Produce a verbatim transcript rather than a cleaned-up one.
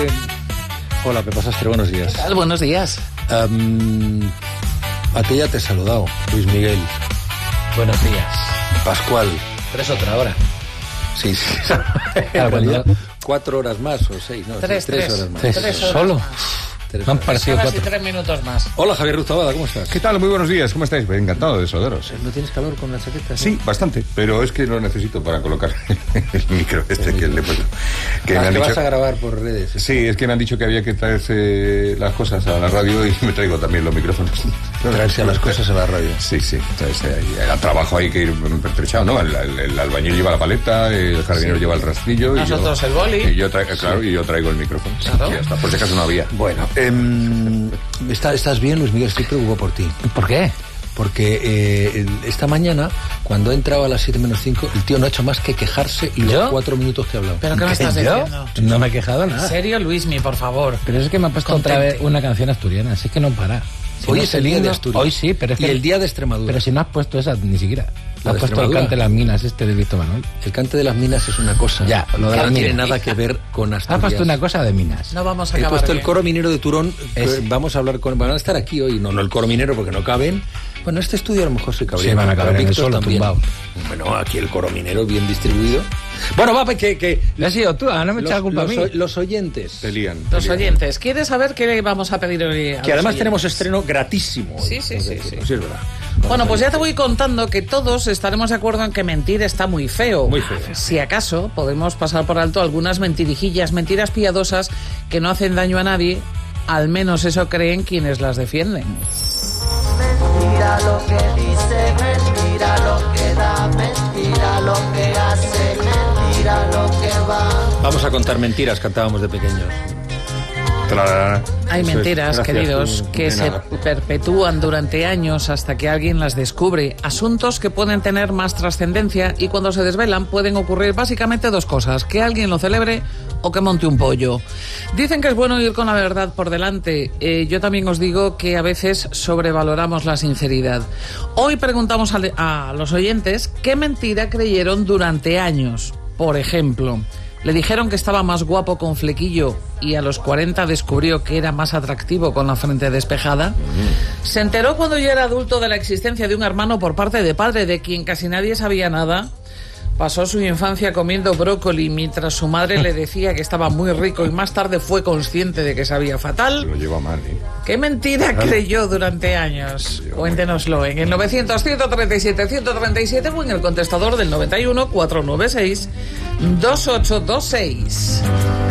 que... Hola, Pepa Sastre, buenos días. ¿Qué tal? Buenos días. Um, a ti ya te he saludado, Luis Miguel. Buenos días. Pascual. Pero es otra hora. Sí, sí. Claro, cuando... Cuatro horas más o seis, ¿no? Tres, sí, tres, tres horas más. Tres, tres horas ¿Solo? más. Tres Me han horas. parecido Horas y cuatro. tres minutos más. Hola, Javier Rutabada, ¿cómo estás? ¿Qué tal? Muy buenos días, ¿cómo estáis? Encantado de saludaros. ¿No tienes calor con la chaqueta? Sí, bastante, pero es que lo necesito para colocar el micro este que le he puesto. Que Ah, me han que dicho... vas a grabar por redes. Sí, es que me han dicho que había que traerse las cosas a la radio y me traigo también los micrófonos. Traerse las cosas a la radio. Sí, sí, entonces eh, al trabajo hay que ir pertrechado, ¿no? El, el, el albañil lleva la paleta, el jardinero lleva el rastrillo. Nosotros y yo, el boli. Y yo traigo, claro, y yo traigo el micrófono. Claro. Y ya está, por si acaso no había. Bueno, eh, ¿está, ¿estás bien, Luis Miguel? Estoy preocupado por ti. ¿Por qué? Porque eh, esta mañana, cuando he entrado a las siete menos cinco, el tío no ha hecho más que quejarse y los ¿Yo? cuatro minutos que ha hablado. ¿Pero qué me estás ¿Yo? diciendo? No me he quejado ¿En nada. serio, Luismi, por favor? Pero es que me ha puesto otra Contente. vez una canción asturiana, así que no para. Si Hoy no es el día himno- de Asturias. Hoy sí, pero es Y que... el día de Extremadura. Pero si no has puesto esa, ni siquiera. ¿La Has de puesto el Extremadura? cante de las minas este de Víctor Manuel. El cante de las minas es una cosa Ya, lo de que las no tiene minas. nada que ver con Has Asturias. puesto una cosa de minas. No vamos a He acabar puesto el bien. coro minero de Turón. Es- que Vamos a hablar con... Van a estar aquí hoy. No, no el coro minero porque no caben. Bueno, este estudio a lo mejor se cabría. Sí, van a caber en el Víctor suelo, también. tumbado. Bueno, aquí el coro minero bien distribuido. Bueno, va, que... que ¿Lo has sido tú? Ah, no me echas la culpa a los, mí. o- los oyentes. Te lían. te Los lían. oyentes, ¿quieres saber qué le vamos a pedir hoy? a Que los además oyentes? tenemos estreno gratísimo. hoy, Sí, sí, tengo sí, que decirlo. sí. Sí, es verdad. Bueno, pues ya te voy contando que todos estaremos de acuerdo en que mentir está muy feo. Muy feo. Si acaso, podemos pasar por alto algunas mentirijillas, mentiras piadosas que no hacen daño a nadie, al menos eso creen quienes las defienden. Mentira lo que dice, mentira lo que da, mentira lo que hace, mentira lo que va. Vamos a contar mentiras, cantábamos de pequeños. Trarara. Hay Eso es. mentiras, Gracias, queridos, tú, que de se nada. perpetúan durante años hasta que alguien las descubre. Asuntos que pueden tener más trascendencia y cuando se desvelan pueden ocurrir básicamente dos cosas: que alguien lo celebre o que monte un pollo. Dicen que es bueno ir con la verdad por delante. Eh, yo también os digo que a veces sobrevaloramos la sinceridad. Hoy preguntamos a, le- a los oyentes qué mentira creyeron durante años. Por ejemplo, le dijeron que estaba más guapo con flequillo y a los cuarenta descubrió que era más atractivo con la frente despejada. Se enteró cuando ya era adulto de la existencia de un hermano por parte de padre de quien casi nadie sabía nada. Pasó su infancia comiendo brócoli mientras su madre le decía que estaba muy rico y más tarde fue consciente de que sabía fatal. Lo lleva mal, ¿eh? ¿Qué mentira creyó durante años? Cuéntenoslo en el novecientos, ciento treinta y siete, ciento treinta y siete o en el contestador del noventa y uno, cuatrocientos noventa y seis, veintiocho veintiséis.